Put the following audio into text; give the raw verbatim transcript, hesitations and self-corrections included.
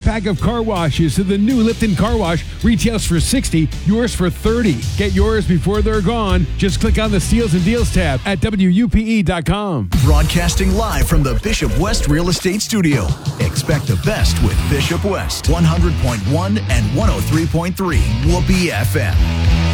pack of car washes to the new Lipton Car Wash. Retails for sixty dollars, yours for thirty dollars. Get yours before they're gone. Just click on the Steals and Deals tab at W U P E dot com. Broadcasting live from the Bishop West Real Estate Studio. Expect the best with Bishop West. one hundred point one and one oh three point three Whoopee F M.